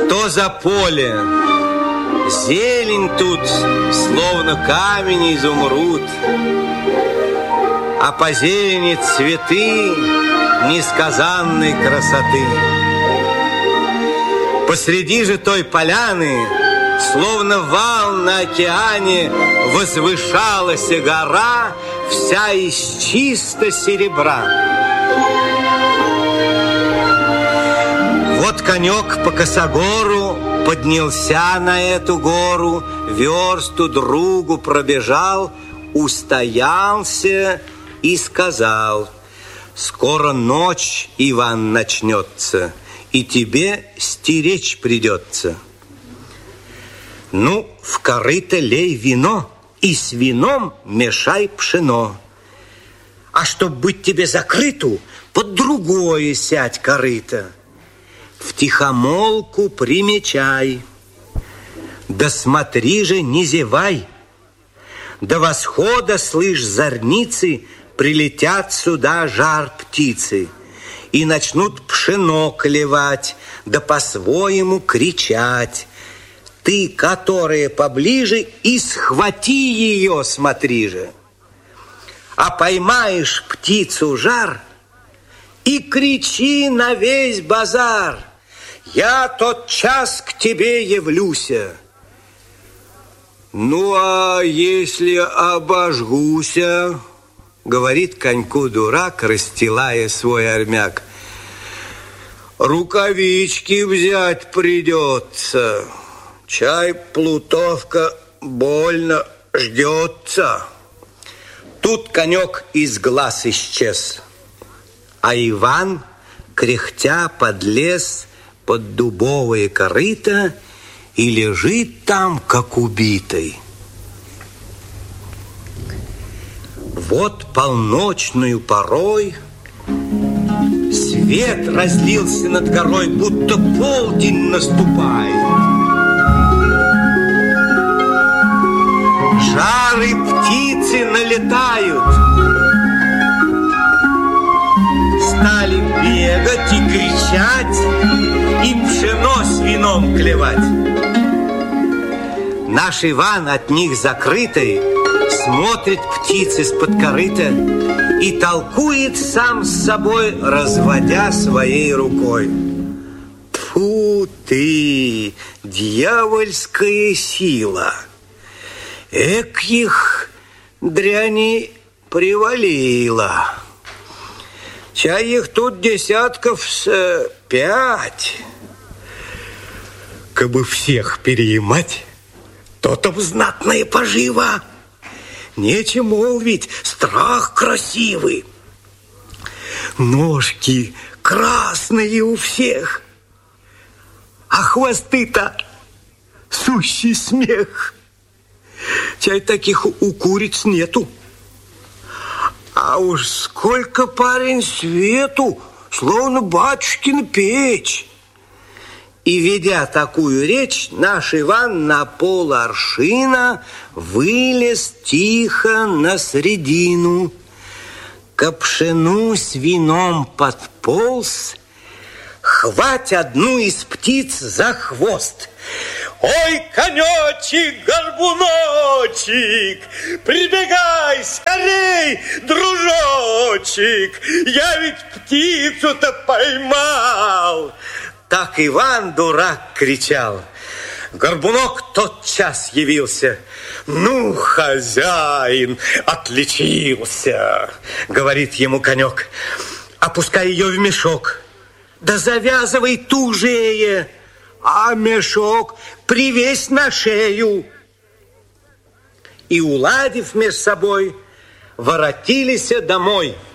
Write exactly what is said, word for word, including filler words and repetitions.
Что за поле? Зелень тут, словно камень изумруд, а по зелени цветы несказанной красоты. Посреди же той поляны, словно вал на океане, возвышалась гора, вся из чисто серебра. Вот конек по косогору поднялся на эту гору, версту другу пробежал, устоялся и сказал: скоро ночь, Иван, начнется, и тебе стеречь придется. Ну, в корыто лей вино, и с вином мешай пшено. А чтоб быть тебе закрыту, под другое сядь корыто. Втихомолку примечай, да смотри же, не зевай. До восхода, слышь, зорницы, прилетят сюда жар птицы и начнут пшено клевать, да по-своему кричать. Ты, которая поближе, и схвати ее, смотри же. А поймаешь птицу жар и кричи на весь базар: я тот час к тебе явлюся. Ну, а если обожгуся, говорит коньку дурак, расстилая свой армяк, рукавички взять придется. Чай плутовка больно ждется. Тут конек из глаз исчез, а Иван, кряхтя, подлез под дубовое корыто и лежит там, как убитый. Вот полночную порой свет разлился над горой, будто полдень наступает. Жары птицы налетают, стали бегать и кричать, и пшено с вином клевать. Наш Иван от них закрытый смотрит птицы с-под корыта и толкует сам с собой, разводя своей рукой: тьфу ты, дьявольская сила! Эк их дряни привалило. Чай их тут десятков с пять. Кабы всех переимать, то-то б знатная пожива. Нечем молвить, страх красивый. Ножки красные у всех, а хвосты-то сущий смех. Чай таких у куриц нету. А уж сколько, парень, свету, словно батюшкина печь. И, ведя такую речь, наш Иван на пол аршина вылез тихо на средину, к пшену с вином подполз, хвать одну из птиц за хвост. Ой, конечек, горбуночек, прибегай скорей, дружочек, я ведь птицу-то поймал. Так Иван, дурак, кричал. Горбунок тотчас явился. Ну, хозяин, отличился, говорит ему конек. Опускай ее в мешок, да завязывай тужее, а мешок привесь на шею. И, уладив меж собой, воротились домой.